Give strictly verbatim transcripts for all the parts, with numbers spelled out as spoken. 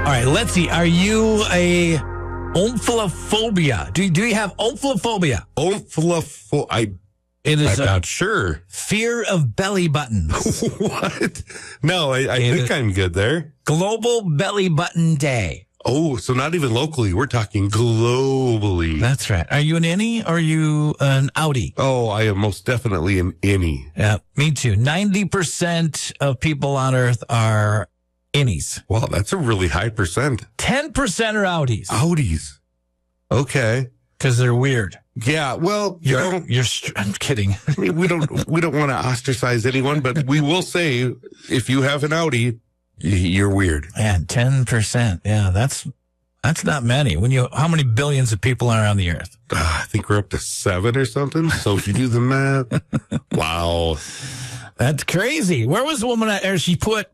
right, let's see. Are you a omphalophobia? Do, do you have omphalophobia? Omphalophobia. I, it is I'm not sure. Fear of belly buttons. What? No, I, I think I'm good there. Global Belly Button Day. Oh, so not even locally. We're talking globally. That's right. Are you an innie or are you an outie? Oh, I am most definitely an innie. Yeah, me too. ninety percent of people on Earth are innies. Wow, that's a really high percent. ten percent are outies. Outies. Okay. Because they're weird. Yeah, well, you You're, know, you're, str- I'm kidding. we don't, we don't want to ostracize anyone, but we will say if you have an outie, you're weird. Man, ten percent. Yeah, that's, that's not many. When you, how many billions of people are on the Earth? Uh, I think we're up to seven or something. So if you do the math, wow. That's crazy. Where was the woman at there? She put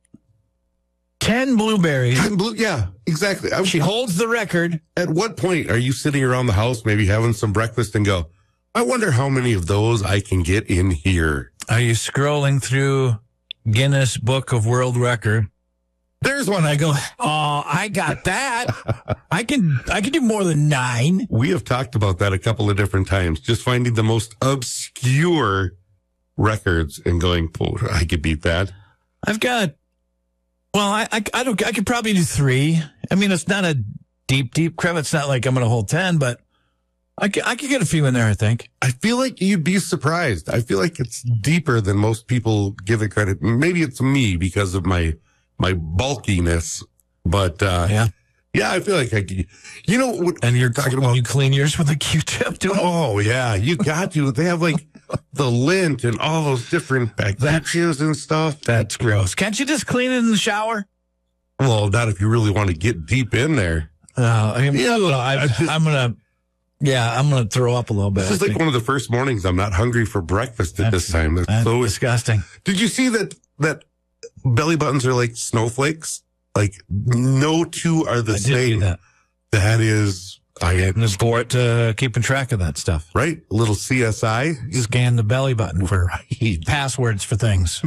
ten blueberries. ten blue, yeah, exactly. I, She holds the record. At what point are you sitting around the house, maybe having some breakfast and go, I wonder how many of those I can get in here? Are you scrolling through Guinness Book of World Record? There's one. I go, oh, I got that. I can, I can do more than nine. We have talked about that a couple of different times, just finding the most obscure records and going, oh, I could beat that. I've got, well, I, I, I don't, I could probably do three. I mean, it's not a deep, deep crib. It's not like I'm going to hold ten, but I could, I could get a few in there, I think. I feel like you'd be surprised. I feel like it's deeper than most people give it credit. Maybe it's me because of my, my bulkiness, but, uh, Yeah. yeah, I feel like I, could- you know, what, And you're talking when about, you clean yours with a Q-tip, do it. oh yeah, you got to. They have like the lint and all those different bacterias and stuff. That's gross. Can't you just clean it in the shower? Well, not if you really want to get deep in there. Uh, I mean, Yeah, no, I, I just- I'm gonna, yeah, I'm gonna throw up a little bit. This is I like think. one of the first mornings I'm not hungry for breakfast at this time. That's That's so disgusting. Did you see that that belly buttons are like snowflakes? Like no two are the I did see same. that. That is, I had, And the board uh, keeping track of that stuff. right? A little C S I. Scan the belly button for passwords for things.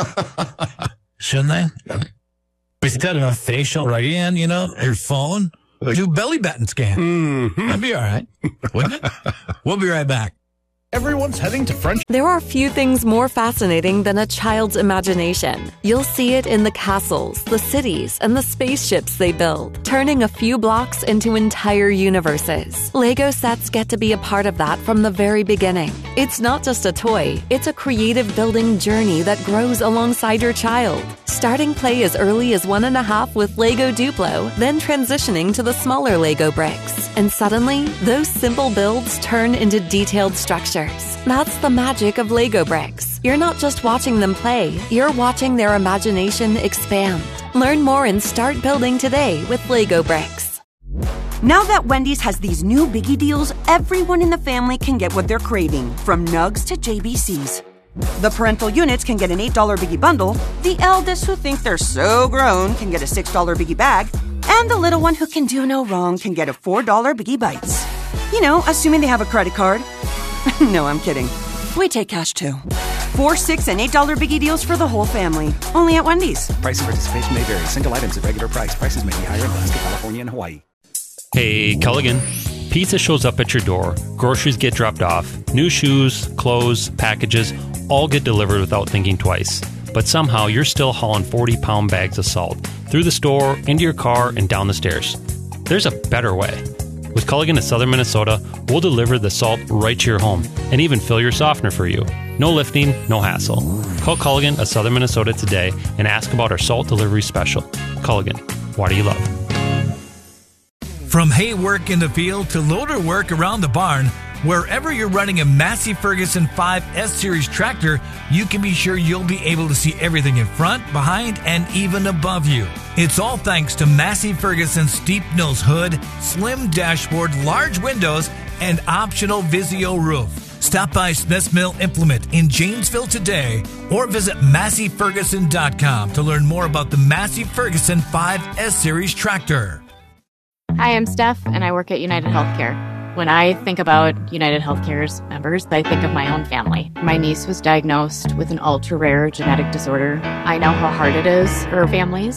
Shouldn't they? Instead of a facial right in, you know, your phone, Like- do belly button scan. Mm-hmm. That'd be all right, wouldn't it? We'll be right back. Everyone's heading to French. There are few things more fascinating than a child's imagination. You'll see it in the castles, the cities, and the spaceships they build, turning a few blocks into entire universes. Lego sets get to be a part of that from the very beginning. It's not just a toy, it's a creative building journey that grows alongside your child. Starting play as early as one and a half with Lego Duplo, then transitioning to the smaller Lego bricks. And suddenly, those simple builds turn into detailed structures. That's the magic of Lego bricks. You're not just watching them play, you're watching their imagination expand. Learn more and start building today with Lego bricks. Now that Wendy's has these new biggie deals, everyone in the family can get what they're craving, from Nugs to J B Cs. The parental units can get an eight dollar biggie bundle, the eldest who think they're so grown can get a six dollar biggie bag, and the little one who can do no wrong can get a four dollar biggie bites. You know, assuming they have a credit card. No, I'm kidding. We take cash too. Four, six, and eight dollar biggie deals for the whole family. Only at Wendy's. Price and participation may vary. Single items at regular price. Prices may be higher in Alaska, California, and Hawaii. Hey, Culligan. Pizza shows up at your door. Groceries get dropped off. New shoes, clothes, packages all get delivered without thinking twice. But somehow you're still hauling forty-pound bags of salt through the store, into your car, and down the stairs. There's a better way. With Culligan of Southern Minnesota, we'll deliver the salt right to your home and even fill your softener for you. No lifting, no hassle. Call Culligan of Southern Minnesota today and ask about our salt delivery special. Culligan, what do you love? From hay work in the field to loader work around the barn, wherever you're running a Massey Ferguson five S Series tractor, you can be sure you'll be able to see everything in front, behind, and even above you. It's all thanks to Massey Ferguson's steep nose hood, slim dashboard, large windows, and optional Vizio roof. Stop by Smith's Mill Implement in Janesville today or visit Massey Ferguson dot com to learn more about the Massey Ferguson five S Series tractor. Hi, I'm Steph, and I work at United Healthcare. When I think about United Healthcare's members, I think of my own family. My niece was diagnosed with an ultra-rare genetic disorder. I know how hard it is for families.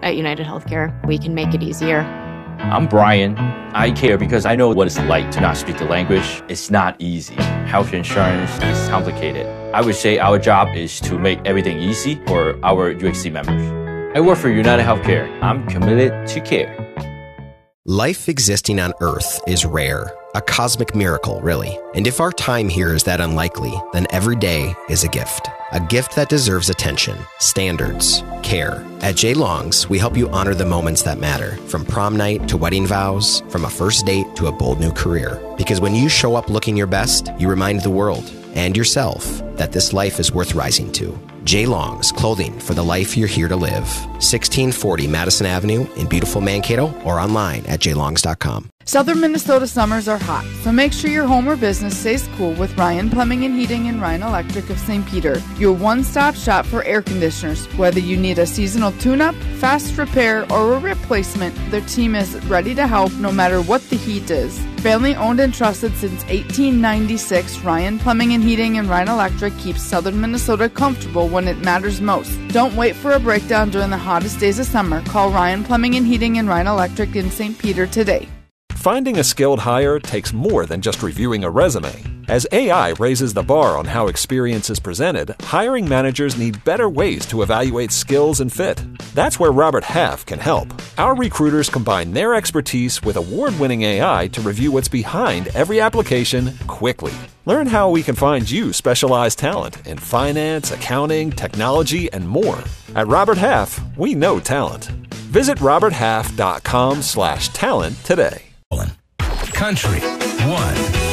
At United Healthcare, we can make it easier. I'm Brian. I care because I know what it's like to not speak the language. It's not easy. Health insurance is complicated. I would say our job is to make everything easy for our U H C members. I work for United Healthcare. I'm committed to care. Life existing on Earth is rare, a cosmic miracle, really. And if our time here is that unlikely, then every day is a gift. A gift that deserves attention, standards, care. At J. Long's, we help you honor the moments that matter, from prom night to wedding vows, from a first date to a bold new career. Because when you show up looking your best, you remind the world and yourself that this life is worth rising to. J. Long's, clothing for the life you're here to live. sixteen forty Madison Avenue in beautiful Mankato, or online at j longs dot com. Southern Minnesota summers are hot, so make sure your home or business stays cool with Ryan Plumbing and Heating and Ryan Electric of Saint Peter, your one-stop shop for air conditioners. Whether you need a seasonal tune-up, fast repair, or a replacement, their team is ready to help no matter what the heat is. Family owned and trusted since eighteen ninety-six, Ryan Plumbing and Heating and Ryan Electric keeps Southern Minnesota comfortable when it matters most. Don't wait for a breakdown during the hottest days of summer. Call Ryan Plumbing and Heating and Ryan Electric in Saint Peter today. Finding a skilled hire takes more than just reviewing a resume. As A I raises the bar on how experience is presented, hiring managers need better ways to evaluate skills and fit. That's where Robert Half can help. Our recruiters combine their expertise with award-winning A I to review what's behind every application quickly. Learn how we can find you specialized talent in finance, accounting, technology, and more. At Robert Half, we know talent. Visit roberthalf.com slash talent today. Country One.